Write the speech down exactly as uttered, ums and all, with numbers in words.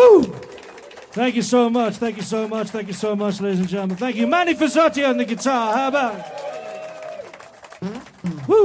Woo! Thank you so much. Thank you so much. Thank you so much, ladies and gentlemen. Thank you. Manny Fazzotti on the guitar. How about it? Woo!